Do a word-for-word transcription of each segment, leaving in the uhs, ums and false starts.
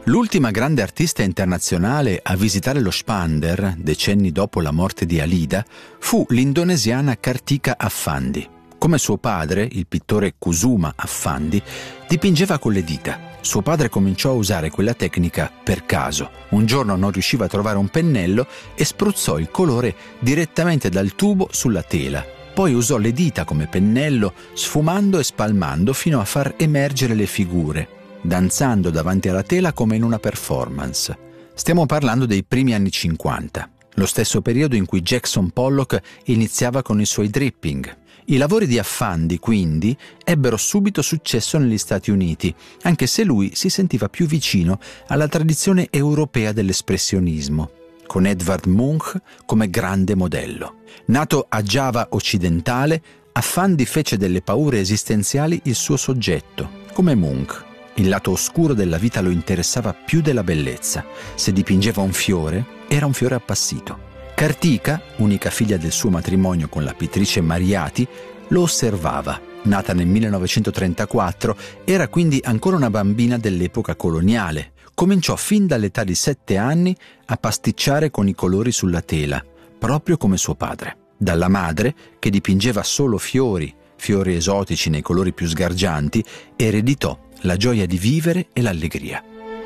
L'ultima grande artista internazionale a visitare lo Spander, decenni dopo la morte di Alida, fu l'indonesiana Kartika Affandi. Come suo padre, il pittore Kusuma Affandi, dipingeva con le dita. Suo padre cominciò a usare quella tecnica per caso. Un giorno non riusciva a trovare un pennello e spruzzò il colore direttamente dal tubo sulla tela. Poi usò le dita come pennello, sfumando e spalmando fino a far emergere le figure, danzando davanti alla tela come in una performance. Stiamo parlando dei primi anni cinquanta, lo stesso periodo in cui Jackson Pollock iniziava con i suoi dripping. I lavori di Affandi, quindi, ebbero subito successo negli Stati Uniti, anche se lui si sentiva più vicino alla tradizione europea dell'espressionismo, con Edvard Munch come grande modello. Nato a Giava occidentale, Affandi fece delle paure esistenziali il suo soggetto, come Munch. Il lato oscuro della vita lo interessava più della bellezza. Se dipingeva un fiore, era un fiore appassito. Kartika, unica figlia del suo matrimonio con la pittrice Mariati, lo osservava. Nata nel millenovecentotrentaquattro, era quindi ancora una bambina dell'epoca coloniale. Cominciò fin dall'età di sette anni a pasticciare con i colori sulla tela, proprio come suo padre. Dalla madre, che dipingeva solo fiori, fiori esotici nei colori più sgargianti, ereditò la gioia di vivere e l'allegria.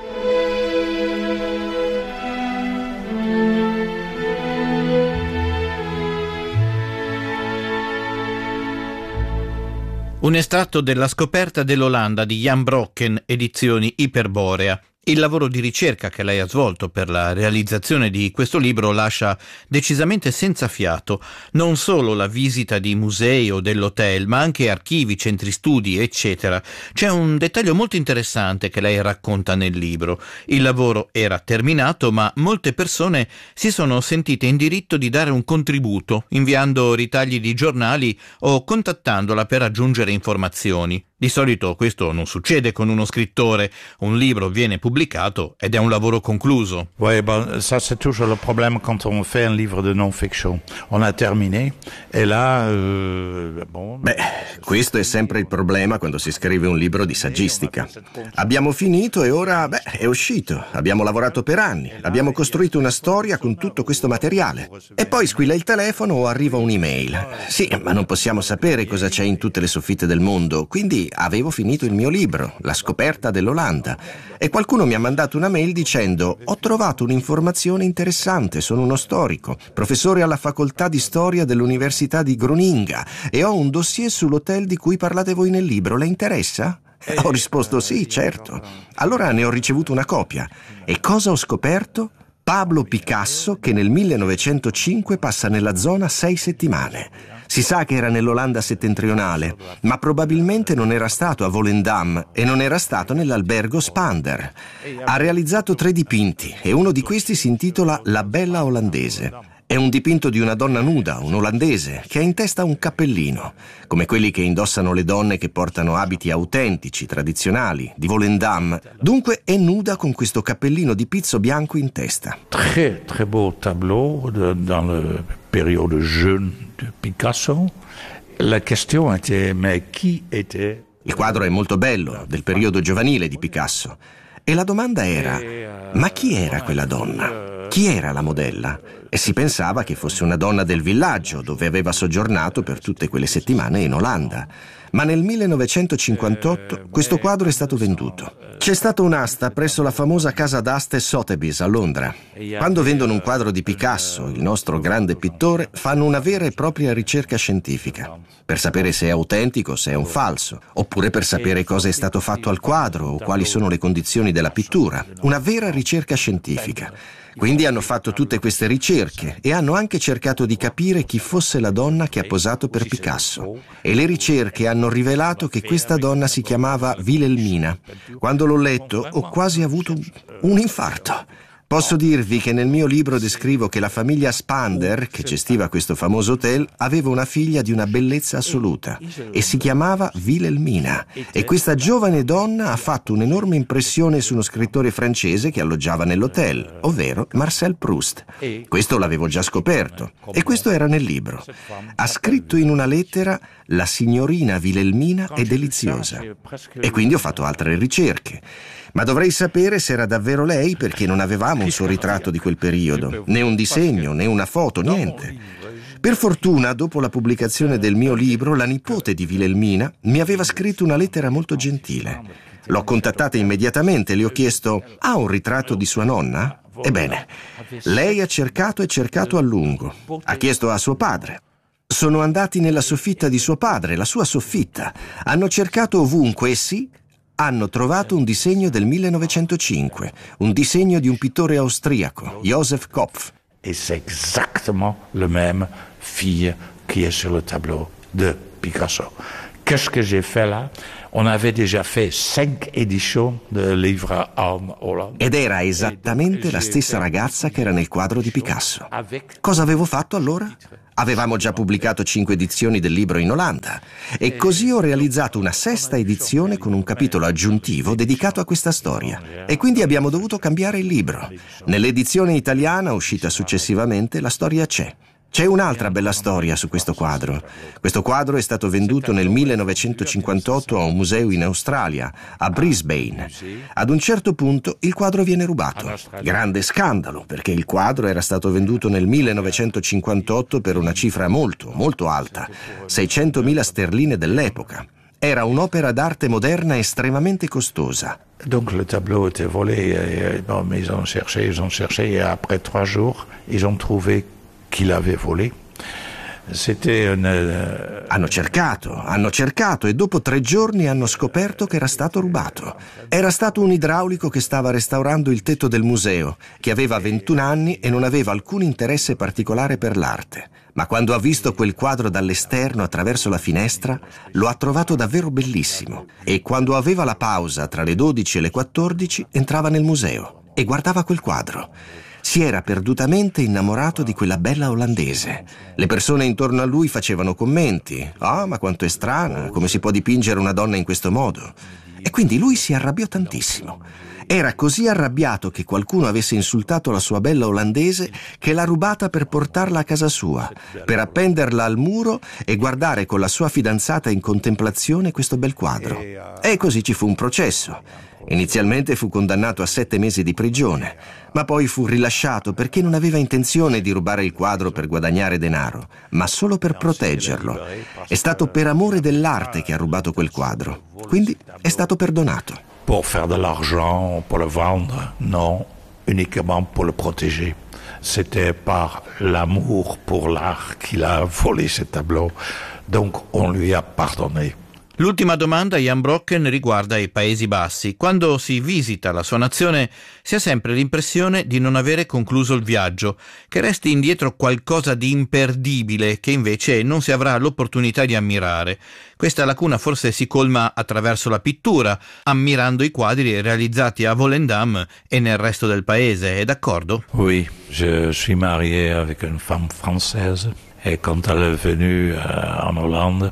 Un estratto della scoperta dell'Olanda di Jan Brokken, edizioni Iperborea. Il lavoro di ricerca che lei ha svolto per la realizzazione di questo libro lascia decisamente senza fiato non solo la visita di musei o dell'hotel, ma anche archivi, centri studi, eccetera. C'è un dettaglio molto interessante che lei racconta nel libro. Il lavoro era terminato, ma molte persone si sono sentite in diritto di dare un contributo, inviando ritagli di giornali o contattandola per aggiungere informazioni. Di solito questo non succede con uno scrittore. Un libro viene pubblicato ed è un lavoro concluso. Oui, ben, ça c'est toujours le problème quand on fait un livre de non-fiction. On a terminé et là euh, bon. Beh, questo è sempre il problema quando si scrive un libro di saggistica. Abbiamo finito e ora, beh, è uscito. Abbiamo lavorato per anni, abbiamo costruito una storia con tutto questo materiale. E poi squilla il telefono o arriva un'email. Sì, ma non possiamo sapere cosa c'è in tutte le soffitte del mondo, quindi avevo finito il mio libro, La scoperta dell'Olanda, e qualcuno mi ha mandato una mail dicendo: ho trovato un'informazione interessante, sono uno storico, professore alla facoltà di storia dell'Università di Groninga e ho un dossier sull'hotel di cui parlate voi nel libro, le interessa? Ho risposto sì, certo. Allora ne ho ricevuto una copia. E cosa ho scoperto? Pablo Picasso, che nel millenovecentocinque passa nella zona sei settimane. Si sa che era nell'Olanda settentrionale, ma probabilmente non era stato a Volendam e non era stato nell'albergo Spander. Ha realizzato tre dipinti e uno di questi si intitola La bella olandese. È un dipinto di una donna nuda, un olandese, che ha in testa un cappellino, come quelli che indossano le donne che portano abiti autentici, tradizionali, di Volendam. Dunque è nuda con questo cappellino di pizzo bianco in testa. Très, très beau tableau de, dans le période jeune de Picasso. La question était, mais qui était? Il quadro è molto bello, del periodo giovanile di Picasso. E la domanda era: ma chi era quella donna? Chi era la modella? E si pensava che fosse una donna del villaggio dove aveva soggiornato per tutte quelle settimane in Olanda. Ma nel millenovecentocinquantotto questo quadro è stato venduto. C'è stata un'asta presso la famosa casa d'aste Sotheby's a Londra. Quando vendono un quadro di Picasso, il nostro grande pittore, fanno una vera e propria ricerca scientifica per sapere se è autentico, se è un falso, oppure per sapere cosa è stato fatto al quadro o quali sono le condizioni della pittura. Una vera ricerca scientifica. Quindi hanno fatto tutte queste ricerche e hanno anche cercato di capire chi fosse la donna che ha posato per Picasso. E le ricerche hanno rivelato che questa donna si chiamava Wilhelmina. Quando l'ho letto ho quasi avuto un infarto. Posso dirvi che nel mio libro descrivo che la famiglia Spander, che gestiva questo famoso hotel, aveva una figlia di una bellezza assoluta e si chiamava Wilhelmina. E questa giovane donna ha fatto un'enorme impressione su uno scrittore francese che alloggiava nell'hotel, ovvero Marcel Proust. Questo l'avevo già scoperto e questo era nel libro. Ha scritto in una lettera: la signorina Wilhelmina è deliziosa. E quindi ho fatto altre ricerche. Ma dovrei sapere se era davvero lei, perché non avevamo un suo ritratto di quel periodo, né un disegno, né una foto, niente. Per fortuna, dopo la pubblicazione del mio libro, la nipote di Wilhelmina mi aveva scritto una lettera molto gentile. L'ho contattata immediatamente e le ho chiesto: ha un ritratto di sua nonna? Ebbene, lei ha cercato e cercato a lungo. Ha chiesto a suo padre. Sono andati nella soffitta di suo padre, la sua soffitta. Hanno cercato ovunque e sì, hanno trovato un disegno del millenovecentocinque, un disegno di un pittore austriaco, Joseph Kopf. Et c'est exactement le même fille qui est sur le tableau de Picasso. Qu'est-ce que j'ai fait là? On avait déjà fait cinq éditions de livre en Hollande. Ed era esattamente la stessa ragazza che era nel quadro di Picasso. Cosa avevo fatto allora? Avevamo già pubblicato cinque edizioni del libro in Olanda e così ho realizzato una sesta edizione con un capitolo aggiuntivo dedicato a questa storia. E quindi abbiamo dovuto cambiare il libro. Nell'edizione italiana, uscita successivamente, la storia c'è. C'è un'altra bella storia su questo quadro. Questo quadro è stato venduto nel millenovecentocinquantotto a un museo in Australia, a Brisbane. Ad un certo punto il quadro viene rubato. Grande scandalo, perché il quadro era stato venduto nel millenovecentocinquantotto per una cifra molto, molto alta, seicentomila sterline dell'epoca. Era un'opera d'arte moderna estremamente costosa. Donc le tableau était volé, et, bon, mais ils ont cherché, ils ont cherché, et après trois jours, ils ont trouvé chi l'aveva volé. Une... Hanno cercato, hanno cercato e dopo tre giorni hanno scoperto che era stato rubato. Era stato un idraulico che stava restaurando il tetto del museo, che aveva ventuno anni e non aveva alcun interesse particolare per l'arte. Ma quando ha visto quel quadro dall'esterno attraverso la finestra, lo ha trovato davvero bellissimo. E quando aveva la pausa tra le dodici e le quattordici, entrava nel museo e guardava quel quadro. Si era perdutamente innamorato di quella bella olandese. Le persone intorno a lui facevano commenti. «Ah, ma quanto è strana, come si può dipingere una donna in questo modo?» E quindi lui si arrabbiò tantissimo. Era così arrabbiato che qualcuno avesse insultato la sua bella olandese che l'ha rubata per portarla a casa sua, per appenderla al muro e guardare con la sua fidanzata in contemplazione questo bel quadro. E così ci fu un processo. Inizialmente fu condannato a sette mesi di prigione, ma poi fu rilasciato perché non aveva intenzione di rubare il quadro per guadagnare denaro, ma solo per proteggerlo. È stato per amore dell'arte che ha rubato quel quadro, quindi è stato perdonato. Pour faire de l'argent, pour le vendre, non, uniquement pour le protéger. C'était par l'amour pour l'art qu'il a volé ce tableau, donc on lui a pardonné. L'ultima domanda, Jan Brocken, riguarda i Paesi Bassi. Quando si visita la sua nazione si ha sempre l'impressione di non avere concluso il viaggio, che resti indietro qualcosa di imperdibile che invece non si avrà l'opportunità di ammirare. Questa lacuna forse si colma attraverso la pittura, ammirando i quadri realizzati a Volendam e nel resto del paese, è d'accordo? Oui, je suis marié avec une femme française et quand elle est venue euh, en Hollande,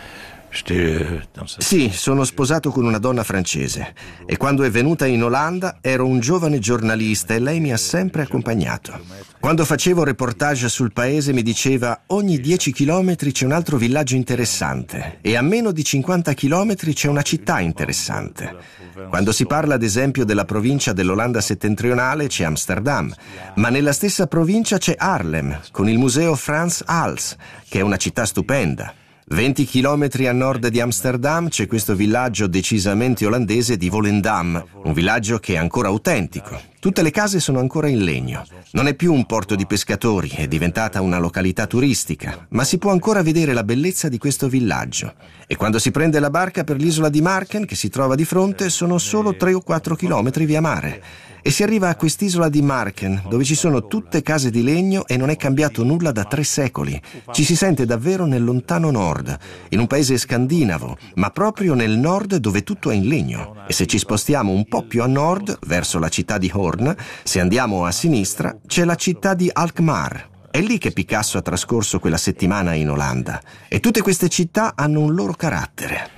Sì, sono sposato con una donna francese e quando è venuta in Olanda ero un giovane giornalista e lei mi ha sempre accompagnato. Quando facevo reportage sul paese mi diceva: ogni dieci chilometri c'è un altro villaggio interessante e a meno di cinquanta chilometri c'è una città interessante. Quando si parla ad esempio della provincia dell'Olanda settentrionale c'è Amsterdam, ma nella stessa provincia c'è Haarlem con il museo Frans Hals, che è una città stupenda. venti chilometri a nord di Amsterdam c'è questo villaggio decisamente olandese di Volendam, un villaggio che è ancora autentico. Tutte le case sono ancora in legno. Non è più un porto di pescatori, è diventata una località turistica, ma si può ancora vedere la bellezza di questo villaggio. E quando si prende la barca per l'isola di Marken, che si trova di fronte, sono solo tre o quattro chilometri via mare. E si arriva a quest'isola di Marken, dove ci sono tutte case di legno e non è cambiato nulla da tre secoli. Ci si sente davvero nel lontano nord, in un paese scandinavo, ma proprio nel nord dove tutto è in legno. E se ci spostiamo un po' più a nord, verso la città di Hoorn, se andiamo a sinistra, c'è la città di Alkmaar. È lì che Picasso ha trascorso quella settimana in Olanda. E tutte queste città hanno un loro carattere.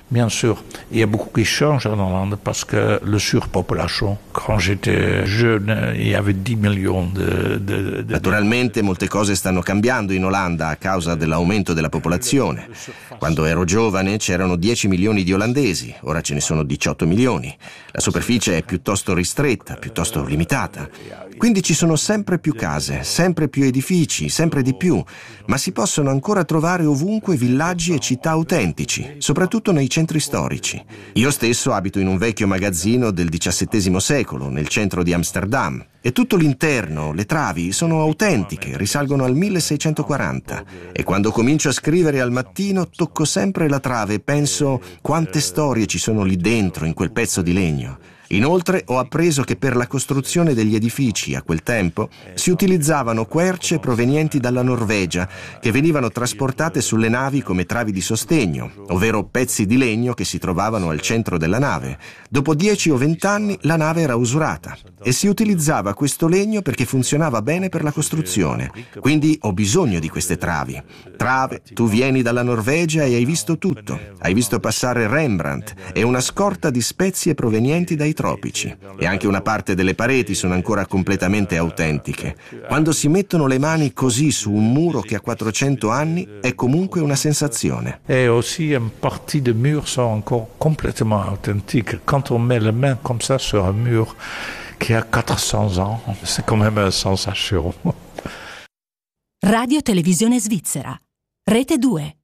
Bien sûr, il y a beaucoup qui change en Hollande parce que la surpopulation. Quand j'étais jeune, il y avait dix millions de, de, de... Naturalmente molte cose stanno cambiando in Olanda a causa dell'aumento della popolazione. Quando ero giovane c'erano dieci milioni di olandesi, ora ce ne sono diciotto milioni. La superficie è piuttosto ristretta, piuttosto limitata. Quindi ci sono sempre più case, sempre più edifici, sempre di più, ma si possono ancora trovare ovunque villaggi e città autentici, soprattutto nei centri storici. Io stesso abito in un vecchio magazzino del diciassettesimo secolo, nel centro di Amsterdam, e tutto l'interno, le travi, sono autentiche, risalgono al milleseicentoquaranta. E quando comincio a scrivere al mattino, tocco sempre la trave e penso quante storie ci sono lì dentro, in quel pezzo di legno. Inoltre ho appreso che per la costruzione degli edifici a quel tempo si utilizzavano querce provenienti dalla Norvegia che venivano trasportate sulle navi come travi di sostegno, ovvero pezzi di legno che si trovavano al centro della nave. Dopo dieci o vent'anni la nave era usurata e si utilizzava questo legno perché funzionava bene per la costruzione. Quindi ho bisogno di queste travi. Trave, tu vieni dalla Norvegia e hai visto tutto. Hai visto passare Rembrandt e una scorta di spezie provenienti dai tropici. E anche una parte delle pareti sono ancora completamente autentiche. Quando si mettono le mani così su un muro che ha quattrocento anni è comunque una sensazione. Et aussi une partie des murs sont encore complètement authentiques. Quand on met les mains comme ça sur un mur qui a quatre cents ans, c'est quand même une sensation. Radio Televisione Svizzera, Rete due.